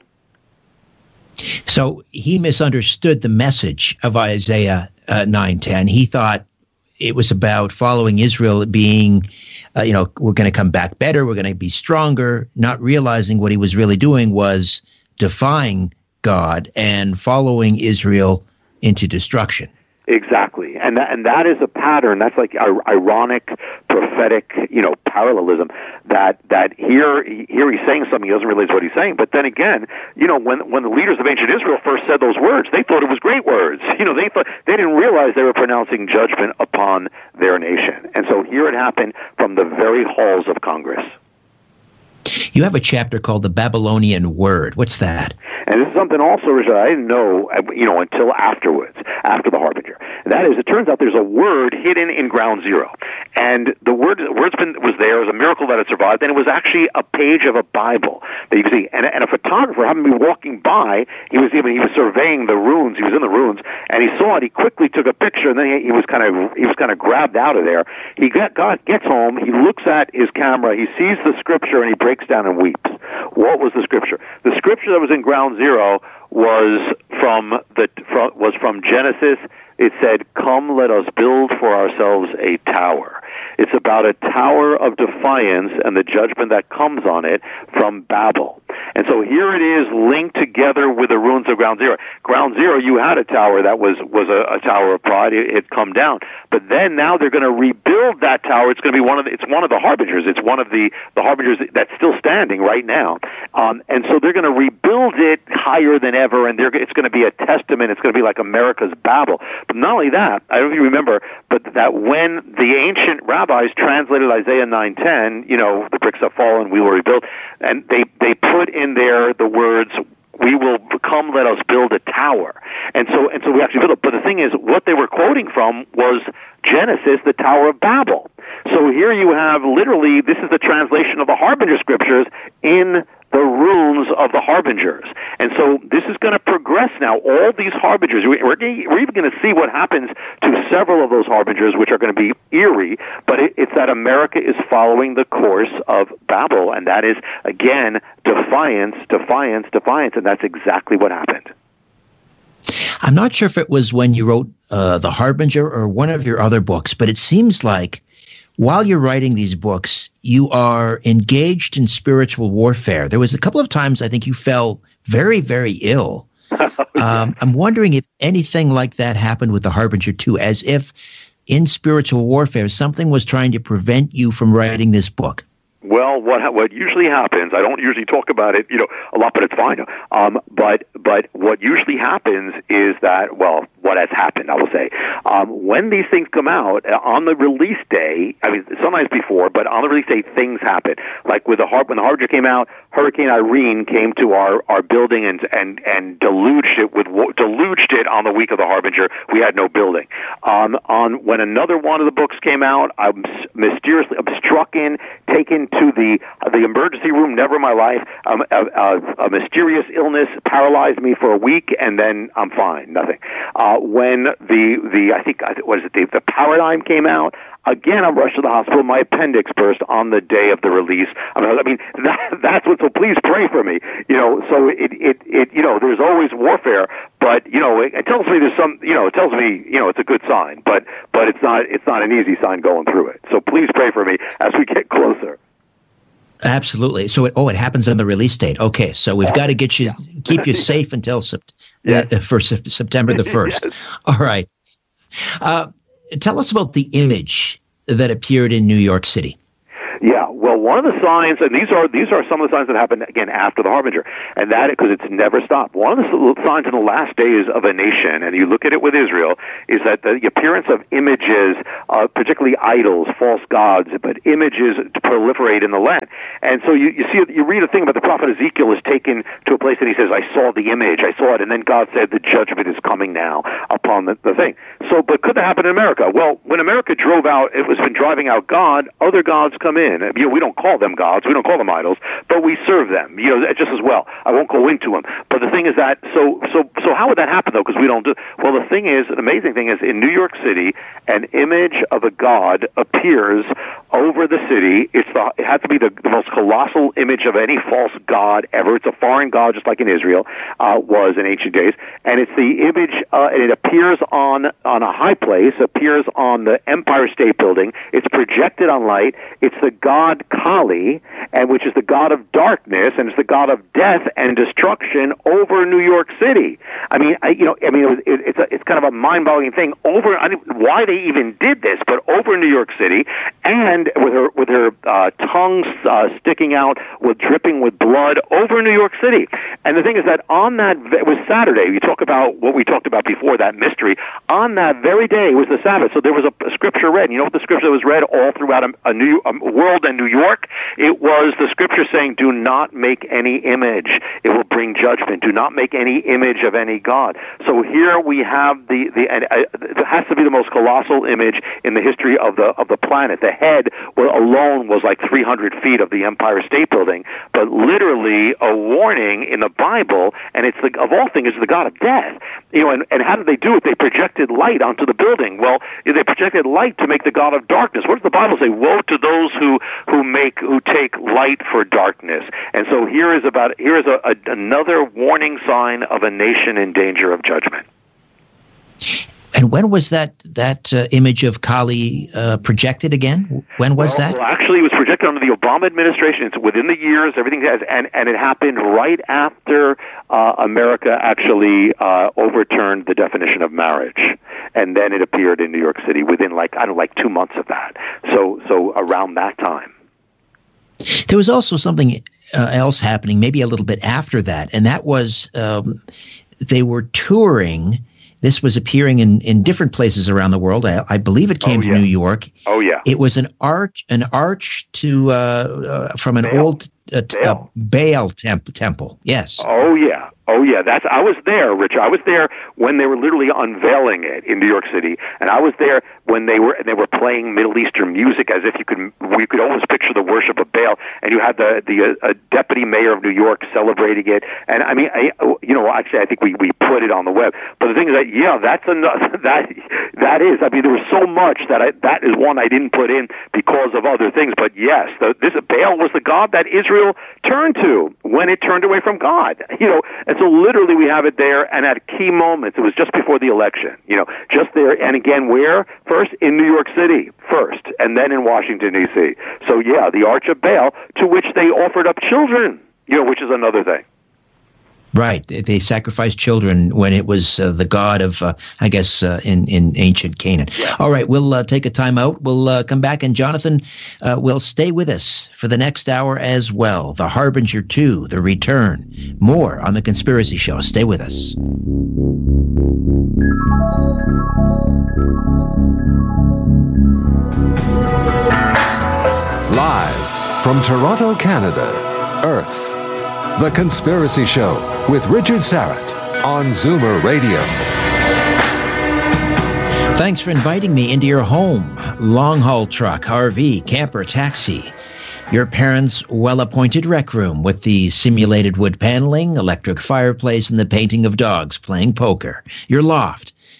So he misunderstood the message of Isaiah uh, nine ten. He thought it was about following Israel being, uh, you know, we're going to come back better, we're going to be stronger, not realizing what he was really doing was defying God and following Israel into destruction. Exactly, and that and that is a pattern. That's like ir- ironic, prophetic, you know, parallelism. That that here here he's saying something, he doesn't realize what he's saying. But then again, you know, when when the leaders of ancient Israel first said those words, they thought it was great words. You know, they thought they didn't realize they were pronouncing judgment upon their nation. And so here it happened from the very halls of Congress. You have a chapter called The Babylonian Word. What's that? And this is something also, Richard, I didn't know, you know, until afterwards, after the Harbinger. And that is, it turns out there's a word hidden in Ground Zero. And the word, the word's been, was there. It was a miracle that it survived. And it was actually a page of a Bible that you could see. And, and a photographer happened to be walking by. He was even, he was surveying the ruins. He was in the ruins. And he saw it. He quickly took a picture. And then he, he was kind of, he was kind of grabbed out of there. He got, got, gets home. He looks at his camera. He sees the scripture and he breaks down and weeps. What was the scripture? The scripture that was in Ground Zero was from the from, was from Genesis. It said, "Come, let us build for ourselves a tower." It's about a tower of defiance and the judgment that comes on it from Babel. And so here it is linked together with the ruins of Ground Zero. Ground Zero, you had a tower that was, was a, a tower of pride. It had come down. But then now they're going to rebuild that tower. It's going to be one of the, it's one of the harbingers. It's one of the, the harbingers that's still standing right now. Um, and so they're going to rebuild it higher than ever, and they're, it's going to be a testament. It's going to be like America's Babel. But not only that, I don't know if you remember, but that when the ancient rabbis translated Isaiah nine ten, you know, the bricks have fallen, we will rebuild, and they, they put in there the words, "We will come, let us build a tower." And so, and so we actually built it. But the thing is, what they were quoting from was Genesis, the Tower of Babel. So here you have literally, this is the translation of the Harbinger scriptures in the runes of the Harbingers. And so this is going to progress now. All these Harbingers, we're, we're even going to see what happens to several of those Harbingers, which are going to be eerie, but it, it's that America is following the course of Babel, and that is, again, defiance, defiance, defiance, and that's exactly what happened. I'm not sure if it was when you wrote uh, The Harbinger or one of your other books, but it seems like while you're writing these books, you are engaged in spiritual warfare. There was a couple of times I think you fell very, very ill. um, I'm wondering if anything like that happened with The Harbinger too, as if in spiritual warfare something was trying to prevent you from writing this book. Well, what what usually happens, I don't usually talk about it, you know, a lot, but it's fine. Um, but but what usually happens is that, well, what has happened, I will say, um, when these things come out on the release day, I mean, sometimes before, but on the release day, things happen. Like with the Har- when the Harbinger came out, Hurricane Irene came to our, our building and and and deluged it with deluged it on the week of the Harbinger. We had no building. Um, on when another one of the books came out, I'm mysteriously I'm struck in, taken to the uh, the emergency room. Never in my life. Um, a, a, a mysterious illness paralyzed me for a week, and then I'm fine. Nothing. Um, Uh, when the the I think what is it the, the Paradigm came out. Again, I'm rushed to the hospital. My appendix burst on the day of the release. I mean, I mean that, that's what. So please pray for me. You know, so it, it, it, you know, there's always warfare, but you know, it, it tells me there's some. You know, it tells me, you know, it's a good sign, but but it's not. It's not an easy sign going through it. So please pray for me as we get closer. Absolutely. So, it, oh, it happens on the release date. Okay, so we've got to get you, yeah. keep you safe until sept- yeah. uh, for se- September the first. Yes. All right. Uh, Tell us about the image that appeared in New York City. Yeah, well, one of the signs, and these are these are some of the signs that happened again after the Harbinger, and that because it's never stopped. One of the signs in the last days of a nation, and you look at it with Israel, is that the appearance of images, uh, particularly idols, false gods, but images proliferate in the land. And so you, you see, you read a thing about the prophet Ezekiel is taken to a place and he says, "I saw the image, I saw it," and then God said, "The judgment is coming now upon the, the thing." So, but could that happen in America? Well, when America drove out, it was been driving out God. Other gods come in. You know, we don't call them gods, we don't call them idols, but we serve them, you know, just as well. I won't go into them. But the thing is that, so so so how would that happen, though, because we don't do, well, the thing is, an amazing thing is, in New York City, an image of a god appears over the city. It's the, it has to be the, the most colossal image of any false god ever. It's a foreign god, just like in Israel uh, was in ancient days, and it's the image, uh, and it appears on, on a high place, appears on the Empire State Building. It's projected on light. It's the god Kali, and which is the god of darkness, and it's the god of death and destruction over New York City. I mean, I, you know, I mean, it was, it, it's a, it's kind of a mind-boggling thing over. I don't know why they even did this, but over New York City, and with her with her uh, tongue uh, sticking out, with dripping with blood over New York City. And the thing is that on that it was Saturday. You talk about what we talked about before, that mystery. On that very day was the Sabbath, so there was a, a scripture read. You know what the scripture was read all throughout a, a new a world and New York? It was the scripture saying, "Do not make any image; it will bring judgment. Do not make any image of any god." So here we have the the. And, uh, it has to be the most colossal image in the history of the of the planet. The head well, alone was like three hundred feet of the Empire State Building, but literally a warning in the Bible. And it's the, of all things, it's the god of death. You know, and, and how did they do it? They projected light onto the building. Well, they projected light to make the god of darkness. What does the Bible say? Woe to those who who make who take light for darkness. And so here is about here is a, a, another warning sign of a nation in danger of judgment. And when was that that uh, image of Kali uh, projected again? When was well, that? Well, actually, it was projected under the Obama administration. It's within the years, everything has, and and it happened right after uh, America actually uh, overturned the definition of marriage, and then it appeared in New York City within like I don't know, like two months of that. So so around that time. There was also something uh, else happening, maybe a little bit after that, and that was um, they were touring. This was appearing in, in different places around the world. I, I believe it came oh, to yeah. New York. Oh yeah. It was an arch, an arch to uh, uh, from an Baal. old uh, t- Baal. Uh, Baal temp- temple. Yes. Oh yeah. Oh yeah, that's. I was there, Rich. I was there when they were literally unveiling it in New York City, and I was there when they were they were playing Middle Eastern music, as if you could we could almost picture the worship of Baal. And you had the the uh, deputy mayor of New York celebrating it. And I mean, I, you know, actually, I think we, we put it on the web. But the thing is that yeah, that's another that that is. I mean, there was so much that I that is one I didn't put in because of other things. But yes, the, this Baal was the god that Israel turned to when it turned away from God. You know. And so literally we have it there, and at key moments, it was just before the election, you know, just there. And again, where? First in New York City, first, and then in Washington, D C So yeah, the Arch of Baal, to which they offered up children, you know, which is another thing. Right. They sacrificed children when it was uh, the god of, uh, I guess, uh, in, in ancient Canaan. Yeah. All right. We'll uh, take a time out. We'll uh, come back, and Jonathan uh, will stay with us for the next hour as well. The Harbinger two, The Return. More on The Conspiracy Show. Stay with us. Live from Toronto, Canada, Earth. The Conspiracy Show with Richard Syrett on Zoomer Radio. Thanks for inviting me into your home. Long-haul truck, R V, camper, taxi. Your parents' well-appointed rec room with the simulated wood paneling, electric fireplace, and the painting of dogs playing poker. Your loft.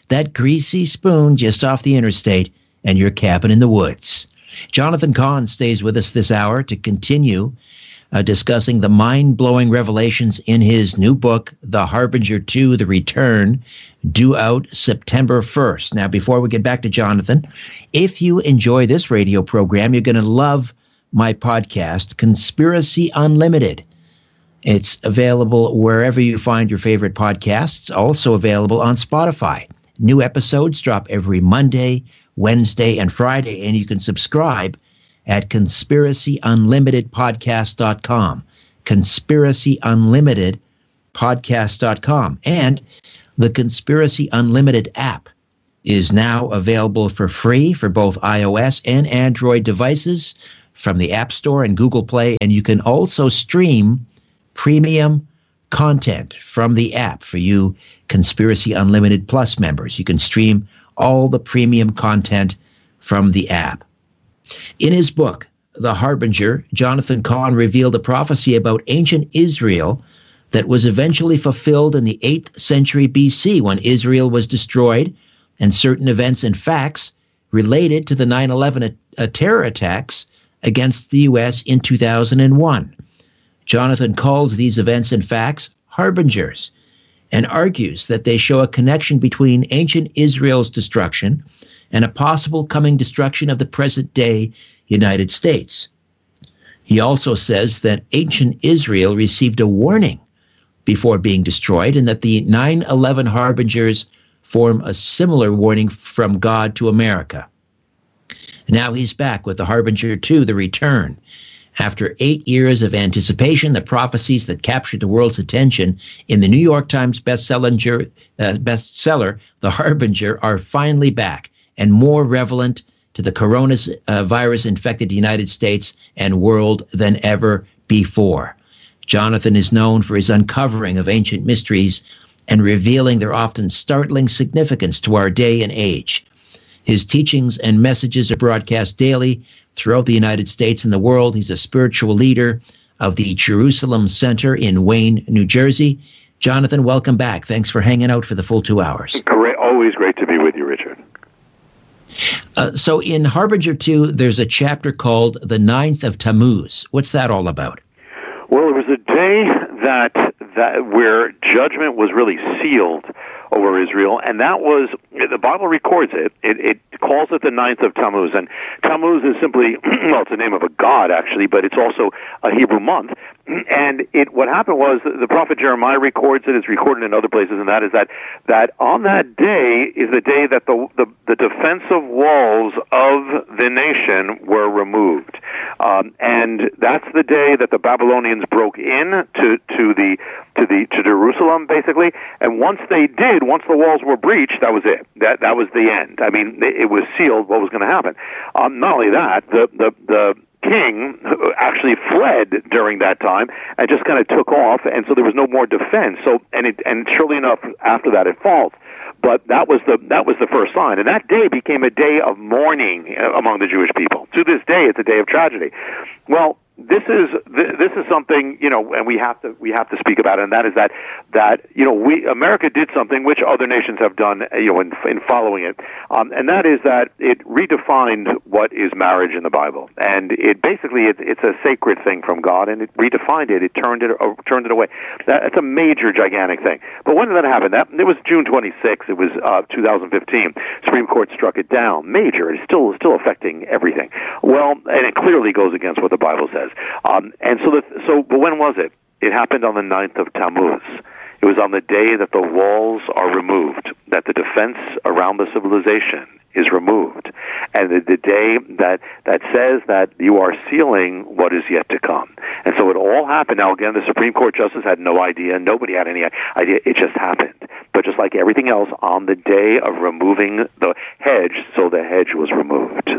that greasy spoon just off the interstate, and your cabin in the woods. Jonathan Cahn stays with us this hour to continue uh, discussing the mind-blowing revelations in his new book, The Harbinger two, The Return, due out September first. Now, before we get back to Jonathan, if you enjoy this radio program, you're going to love my podcast, Conspiracy Unlimited. It's available wherever you find your favorite podcasts, also available on Spotify. New episodes drop every Monday, Wednesday, and Friday, and you can subscribe at conspiracy unlimited podcast dot com. conspiracy unlimited podcast dot com. And the Conspiracy Unlimited app is now available for free for both iOS and Android devices from the App Store and Google Play, and you can also stream premium content from the app for you Conspiracy Unlimited Plus members. You can stream all the premium content from the app. In his book, The Harbinger, Jonathan Cahn revealed a prophecy about ancient Israel that was eventually fulfilled in the eighth century B C when Israel was destroyed, and certain events and facts related to the nine eleven uh, terror attacks against the U S in two thousand one. Jonathan calls these events and facts harbingers and argues that they show a connection between ancient Israel's destruction and a possible coming destruction of the present-day United States. He also says that ancient Israel received a warning before being destroyed, and that the nine eleven harbingers form a similar warning from God to America. Now he's back with The Harbinger two, The Return. After eight years of anticipation, the prophecies that captured the world's attention in the New York Times bestseller, uh, bestseller The Harbinger, are finally back and more relevant to the coronavirus-infected United States and world than ever before. Jonathan is known for his uncovering of ancient mysteries and revealing their often startling significance to our day and age. His teachings and messages are broadcast daily throughout the United States and the world. He's a spiritual leader of the Jerusalem Center in Wayne, New Jersey. Jonathan, welcome back. Thanks for hanging out for the full two hours. Great, always great to be with you, Richard. Uh, so in Harbinger two, there's a chapter called The Ninth of Tammuz. What's that all about? Well, it was a day that that where judgment was really sealed over Israel, and that was, the Bible records it, it, it calls it the ninth of Tammuz, and Tammuz is simply, well, it's the name of a god, actually, but it's also a Hebrew month, and it, what happened was, the prophet Jeremiah records it, it's recorded in other places, and that is that, that on that day is the day that the, the, the defensive walls of the nation were removed, um, and that's the day that the Babylonians broke in to, to the, to the, to Jerusalem, basically, and once they did, once the walls were breached, that was it. That that was the end. I mean, it was sealed what was going to happen. Um, not only that, the the the king actually fled during that time and just kind of took off, and so there was no more defense. So, and it and surely enough, after that, it falls. But that was the that was the first sign, and that day became a day of mourning among the Jewish people. To this day, it's a day of tragedy. Well, this is this is something, you know, and we have to we have to speak about it, and that is that that you know we America did something which other nations have done, you know, in, in following it, um, and that is that it redefined what is marriage in the Bible, and it basically it, it's a sacred thing from God, and it redefined it, it turned it uh, turned it away. That, that's a major, gigantic thing. But when did that happen? That it was June twenty-sixth. It was uh, two thousand fifteen. Supreme Court struck it down. Major. It's still still affecting everything. Well, and it clearly goes against what the Bible says. Um, and so, the, so, but when was it? It happened on the ninth of Tammuz. It was on the day that the walls are removed, that the defense around the civilization is removed, and the, the day that that says that you are sealing what is yet to come. And so it all happened. Now, again, the Supreme Court justice had no idea. Nobody had any idea. It just happened. But just like everything else, on the day of removing the hedge, so the hedge was removed.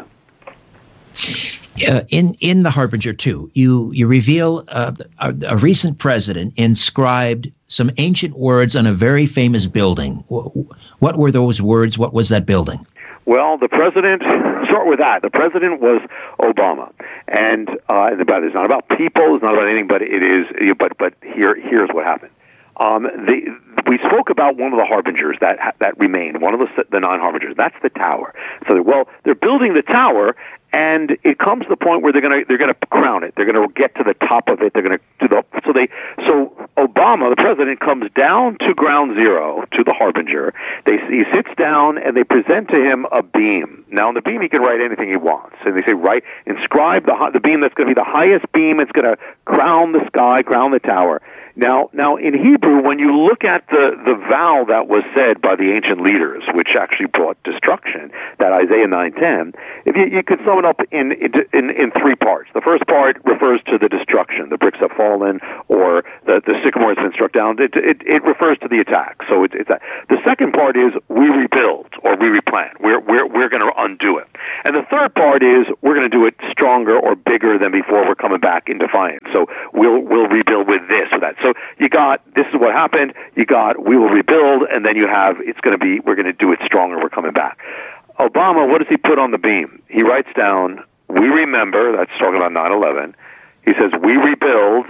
Uh, in in the Harbinger two, you you reveal uh, a, a recent president inscribed some ancient words on a very famous building. What were those words? What was that building? Well, the president, start with that. The president was Obama, and uh, it's not about people, it's not about anything, but it is. But but here here's what happened. Um, the, we spoke about one of the harbingers that that remained, one of the, the nine harbingers. That's the tower. So, well, they're building the tower, and it comes to the point where they're going to they're going to crown it. They're going to get to the top of it. They're going to do the so they so Obama, the president, comes down to ground zero to the harbinger. They he sits down and they present to him a beam. Now on the beam he can write anything he wants, and they say write inscribe the the beam that's going to be the highest beam. It's going to crown the sky, crown the tower. Now, now in Hebrew, when you look at the, the vow that was said by the ancient leaders, which actually brought destruction, that Isaiah nine ten, if you, you could sum it up in, in in three parts. The first part refers to the destruction. The bricks have fallen, or the, the sycamore has been struck down. It, it, it refers to the attack. So it, it's that. The second part is we rebuild, or we replant. We're, we're, we're going to undo it. And the third part is we're going to do it stronger or bigger than before. We're coming back in defiance. So we'll, we'll rebuild with this or that. So you got, this is what happened, you got, we will rebuild, and then you have, it's going to be, we're going to do it stronger, we're coming back. Obama, what does he put on the beam? He writes down, we remember, that's talking about nine eleven, he says, we rebuild,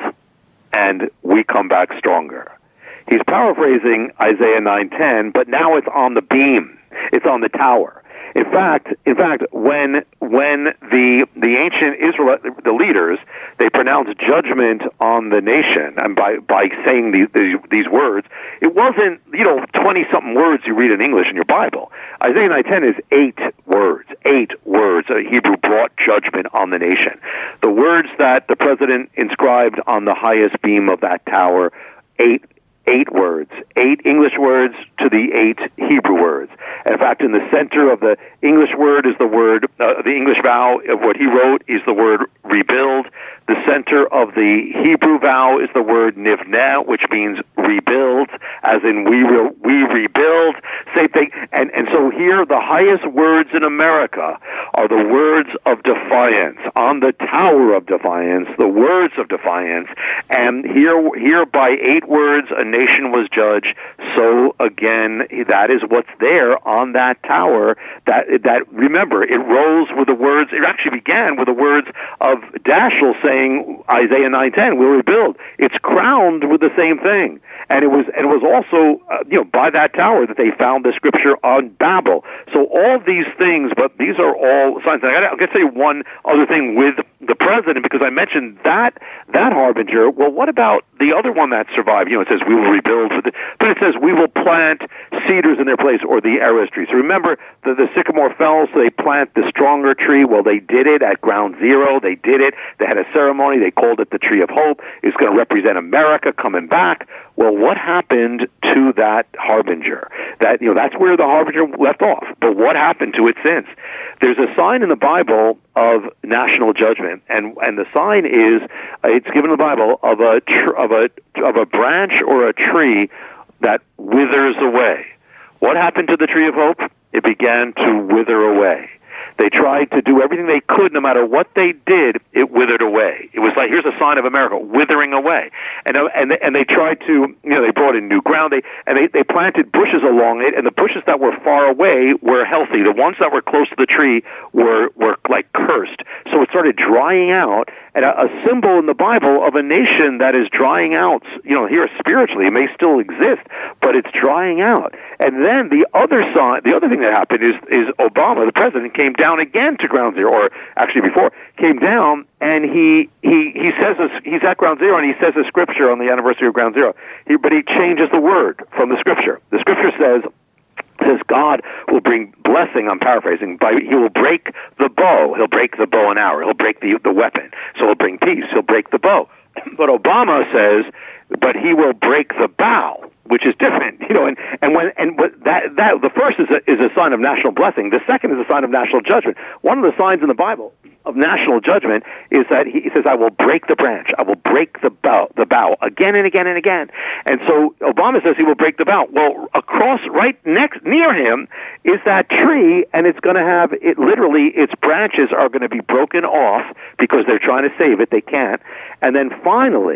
and we come back stronger. He's paraphrasing Isaiah nine ten, but now it's on the beam. It's on the tower. In fact, in fact, when when the the ancient Israel, the leaders, they pronounced judgment on the nation, and by by saying these these, these words, it wasn't, you know, twenty something words you read in English in your Bible. Isaiah nine ten is eight words, eight words. A Hebrew brought judgment on the nation. The words that the president inscribed on the highest beam of that tower, eight. Eight words, eight English words to the eight Hebrew words. In fact, in the center of the English word is the word, uh, the English vow of what he wrote is the word rebuild. The center of the Hebrew vow is the word nivneh, which means rebuild, as in we re- we rebuild. Same thing. And, and so here, the highest words in America are the words of defiance. On the tower of defiance, the words of defiance. And here, here by eight words, a nation was judged. So again, that is what's there on that tower. That that remember, it rose with the words. It actually began with the words of Daschle saying, Isaiah nine ten, we'll rebuild. It's crowned with the same thing, and it was and it was also uh, you know by that tower that they found the scripture on Babel. So all these things, but these are all signs. I got to say one other thing with the president, because I mentioned that that harbinger. Well, what about the other one that survived? You know, it says we will rebuild, with it, but it says we will plant cedars in their place, or the arras tree. So remember, the, the sycamore fell, so they plant the stronger tree. Well, they did it at ground zero. They did it. They had a ceremony. They called it the Tree of Hope. It's going to represent America coming back. Well, what happened to that harbinger? That you know, that's where the harbinger left off. But what happened to it since? There's a sign in the Bible of national judgment, and and the sign is uh, it's given in the Bible of a tr- of a of a branch or a tree that withers away. What happened to the Tree of Hope? It began to wither away. They tried to do everything they could. No matter what they did, it withered away. It was like, here's a sign of America, withering away. And and and they tried to, you know, they brought in new ground. They and they, they planted bushes along it, and the bushes that were far away were healthy. The ones that were close to the tree were were like cursed. So it started drying out. And a, a symbol in the Bible of a nation that is drying out, you know, here spiritually, it may still exist, but it's drying out. And then the other sign, the other thing that happened is is Obama, the president, came down again to ground zero, or actually before, came down, and he he he says this, he's at ground zero, and he says the scripture on the anniversary of ground zero. He, but he changes the word from the scripture. The scripture says, says God will bring blessing, I'm paraphrasing, by he will break the bow. He'll break the bow and arrow. He'll break the the weapon. So he'll bring peace. He'll break the bow. But Obama says, but he will break the bow, which is different, you know. And and when and what that that the first is a, is a sign of national blessing. The second is a sign of national judgment. One of the signs in the Bible of national judgment is that he, he says, "I will break the branch. I will break the bow, the bow again and again and again." And so Obama says he will break the bow. Well, across, right next near him, is that tree, and it's going to have it. Literally, its branches are going to be broken off because they're trying to save it. They can't. And then finally, the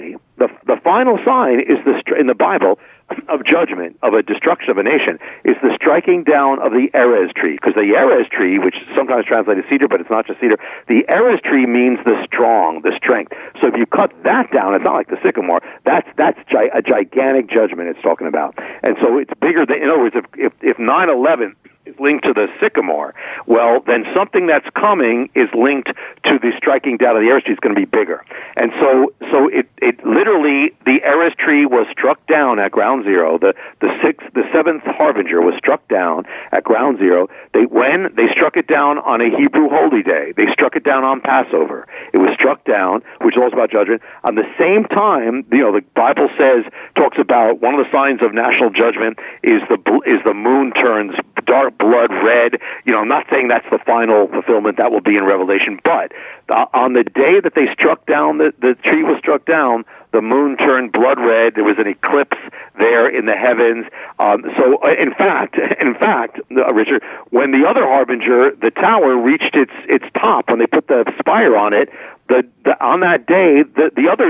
the the final sign is the in the Bible of judgment, of a destruction of a nation, is the striking down of the Erez tree. Because the Erez tree, which is sometimes translated cedar, but it's not just cedar, the Erez tree means the strong, the strength. So if you cut that down, it's not like the sycamore. That's that's gi- a gigantic judgment it's talking about. And so it's bigger than, in other words, if if, if nine eleven is linked to the sycamore, well, then something that's coming is linked to the striking down of the Erez tree is going to be bigger. And so so it, it literally, the Erez tree was struck down at ground zero. The the sixth, the seventh harbinger was struck down at ground zero. They when they struck it down on a Hebrew holy day. They struck it down on Passover. It was struck down, which is also about judgment. On the same time, you know, the Bible says, talks about one of the signs of national judgment is the is the moon turns dark blood red. You know, I'm not saying that's the final fulfillment. That will be in Revelation. But uh, on the day that they struck down, the, the tree was struck down, the moon turned blood red. There was an eclipse there in the heavens. Um, so, uh, in fact, in fact, uh, Richard, when the other harbinger, the tower, reached its its top, when they put the spire on it, the, the on that day, the, the other